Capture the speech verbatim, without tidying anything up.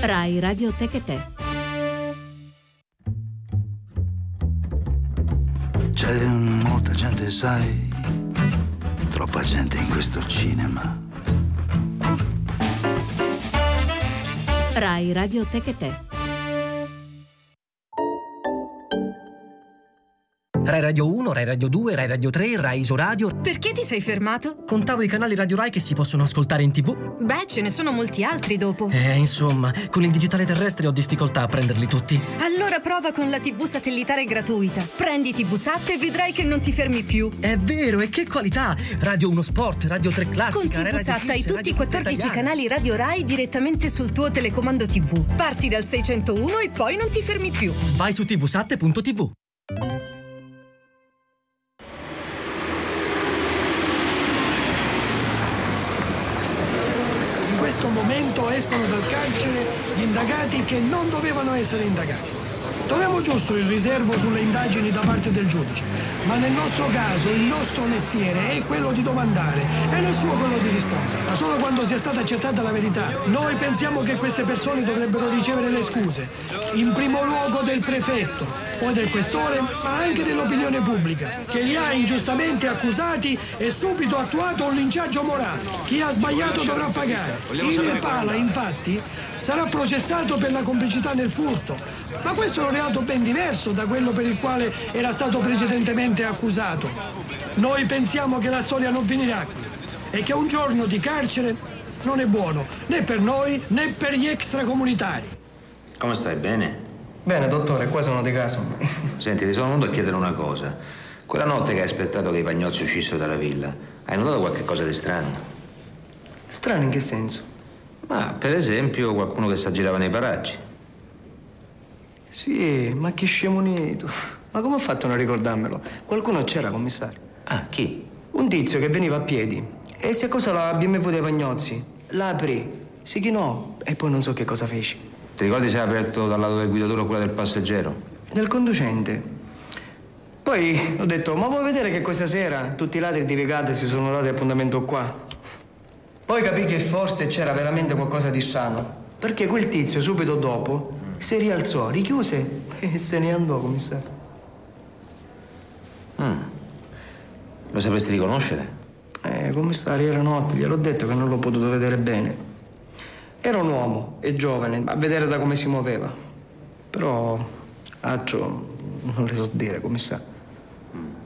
Rai Radio Tecate. C'è molta gente, sai, troppa gente in questo cinema. Rai Radio Tecate. Rai Radio uno, Rai Radio due, Rai Radio tre, Rai Isoradio. Perché ti sei fermato? Contavo i canali Radio Rai che si possono ascoltare in tv. Beh, ce ne sono molti altri dopo. Eh, insomma, con il digitale terrestre ho difficoltà a prenderli tutti. Allora prova con la tivù satellitare gratuita. Prendi TVSat e vedrai che non ti fermi più. È vero, e che qualità! Radio uno Sport, Radio tre Classica, Con TVSat hai tutti i quattordici canali Radio Rai direttamente sul tuo telecomando tivù. Parti dal seicentouno e poi non ti fermi più. Vai su tvsat punto tv. In questo momento escono dal carcere gli indagati che non dovevano essere indagati. Troviamo giusto il riservo sulle indagini da parte del giudice, ma nel nostro caso il nostro mestiere è quello di domandare e nel suo quello di rispondere. Ma solo quando sia stata accertata la verità. Noi pensiamo che queste persone dovrebbero ricevere le scuse, in primo luogo del prefetto, poi del questore, ma anche dell'opinione pubblica, che li ha ingiustamente accusati e subito attuato un linciaggio morale. Chi ha sbagliato dovrà pagare. Il Pala, infatti, sarà processato per la complicità nel furto, ma questo è un reato ben diverso da quello per il quale era stato precedentemente accusato. Noi pensiamo che la storia non finirà qui e che un giorno di carcere non è buono né per noi né per gli extracomunitari. Come stai? Bene? Bene, dottore, qua sono di caso. Senti, ti sono venuto a chiedere una cosa. Quella notte che hai aspettato che i Pagnozzi uscissero dalla villa, hai notato qualche cosa di strano? Strano in che senso? Ma, per esempio, qualcuno che si aggirava nei paraggi. Sì, ma che scemo unito. Ma come ho fatto a non ricordarmelo? Qualcuno c'era, commissario. Ah, chi? Un tizio che veniva a piedi e si accosta alla B M W dei Pagnozzi. La aprì, si chinò e poi non so che cosa feci. Ti ricordi se hai aperto dal lato del guidatore o quella del passeggero? Del conducente. Poi ho detto, ma vuoi vedere che questa sera tutti i ladri di Vigate si sono dati appuntamento qua? Poi capì che forse c'era veramente qualcosa di strano, perché quel tizio subito dopo si rialzò, richiuse e se ne andò, commissario. Mm. Lo sapresti riconoscere? Eh, commissario, era notte, gliel'ho detto che non l'ho potuto vedere bene. Era un uomo, e giovane, a vedere da come si muoveva. Però, altro non le so dire, commissario.